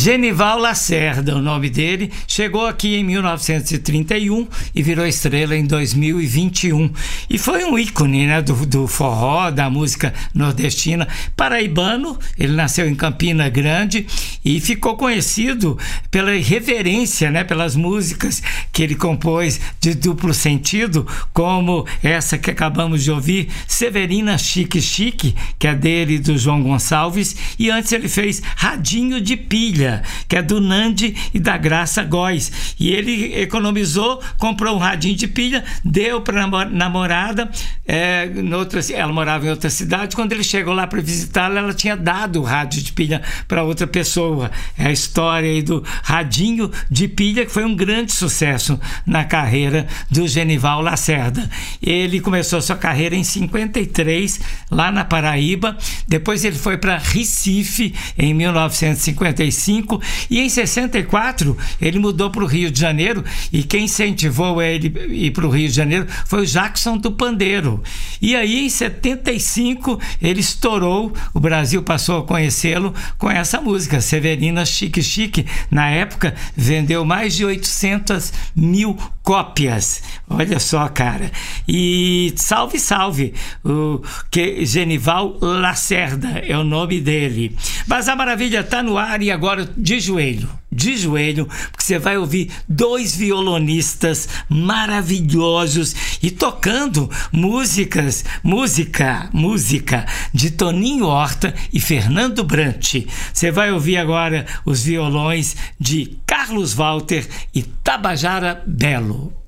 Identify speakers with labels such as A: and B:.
A: Genival Lacerda, o nome dele, chegou aqui em 1931 e virou estrela em 2021. E foi um ícone, né, do forró, da música nordestina. Paraibano, ele nasceu em Campina Grande e ficou conhecido pela irreverência, né, pelas músicas que ele compôs de duplo sentido, como essa que acabamos de ouvir, Severina Chique Chique, que é dele e do João Gonçalves, e antes ele fez Radinho de Pilha, que é do Nandi e da Graça Góes, e ele economizou, comprou um radinho de pilha, deu para a namorada, ela morava em outra cidade. Quando ele chegou lá para visitá-la, ela tinha dado o rádio de pilha para outra pessoa. É a história aí do Radinho de Pilha, que foi um grande sucesso na carreira do Genival Lacerda. Ele começou sua carreira em 53, lá na Paraíba, depois ele foi para Recife em 1955, e em 64 ele mudou para o Rio de Janeiro, e quem incentivou ele a ir para o Rio de Janeiro foi o Jackson do Pandeiro. E aí em 75 ele estourou, o Brasil passou a conhecê-lo com essa música, Severina Chique Chique. Na época vendeu mais de 800 mil cópias, olha só, cara. E salve, salve, o Genival Lacerda é o nome dele. Mas a maravilha tá no ar, e agora de joelho, porque você vai ouvir dois violonistas maravilhosos e tocando música de Toninho Horta e Fernando Brant. Você vai ouvir agora os violões de Carlos Walter e Tabajara Belo.